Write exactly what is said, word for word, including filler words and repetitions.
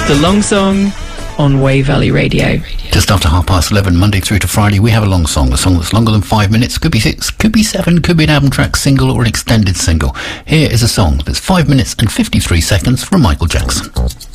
The Long Song on Wave Valley Radio. Just after half past eleven, Monday through to Friday, we have a long song. A song that's longer than five minutes, could be six, could be seven, could be an album track single or an extended single. Here is a song that's five minutes and fifty-three seconds from Michael Jackson.